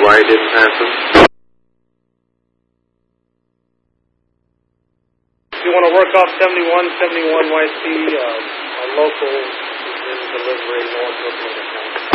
why it didn't happen? If you want to work off 7171 YC, a local is in delivery north of Lincoln County.